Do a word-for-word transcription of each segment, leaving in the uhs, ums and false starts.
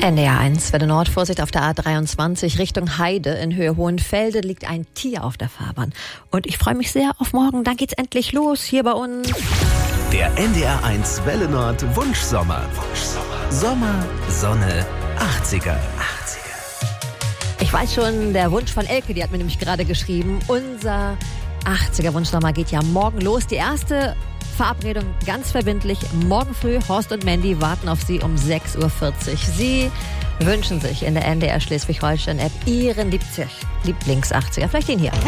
N D R eins, Welle Nord, Vorsicht auf der A dreiundzwanzig Richtung Heide in Höhe Hohenfelde liegt ein Tier auf der Fahrbahn. Und ich freue mich sehr auf morgen, dann geht's endlich los hier bei uns. Der N D R eins Welle Nord Wunschsommer. Wunschsommer. Sommer, Sonne, achtziger. achtziger. Ich weiß schon, der Wunsch von Elke, die hat mir nämlich gerade geschrieben. Unser achtziger Wunschsommer geht ja morgen los. Die erste Verabredung ganz verbindlich. Morgen früh, Horst und Mandy warten auf Sie um sechs Uhr vierzig. Sie wünschen sich in der N D R Schleswig-Holstein-App Ihren Lieblings-achtziger. Vielleicht den hier.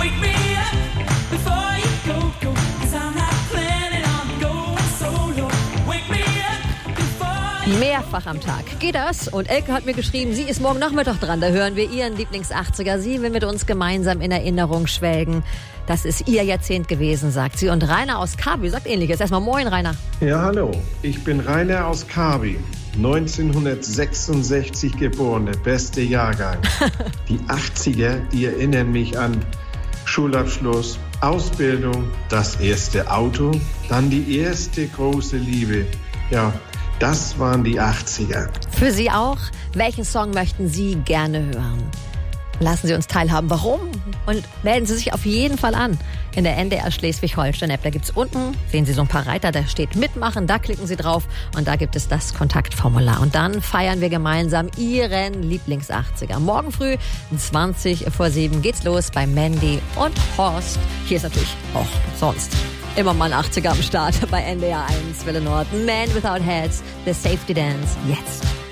Mehrfach am Tag. Geht das? Und Elke hat mir geschrieben, sie ist morgen Nachmittag dran. Da hören wir ihren Lieblings-achtziger. Sie will mit uns gemeinsam in Erinnerung schwelgen. Das ist ihr Jahrzehnt gewesen, sagt sie. Und Rainer aus Kabi sagt Ähnliches. Erstmal moin, Rainer. Ja, hallo. Ich bin Rainer aus Kabi. neunzehnhundertsechsundsechzig geboren, der beste Jahrgang. Die achtziger, die erinnern mich an Schulabschluss, Ausbildung, das erste Auto, dann die erste große Liebe. Ja, das waren die achtziger. Für Sie auch? Welchen Song möchten Sie gerne hören? Lassen Sie uns teilhaben. Warum? Und melden Sie sich auf jeden Fall an in der N D R Schleswig-Holstein-App. Da gibt es unten, sehen Sie so ein paar Reiter, da steht Mitmachen, da klicken Sie drauf und da gibt es das Kontaktformular. Und dann feiern wir gemeinsam Ihren Lieblings-achtziger. Morgen früh um zwanzig vor sieben geht's los bei Mandy und Horst. Hier ist natürlich auch sonst immer mal ein achtziger am Start bei N D R eins Welle Nord. Man Without Heads, The Safety Dance, jetzt.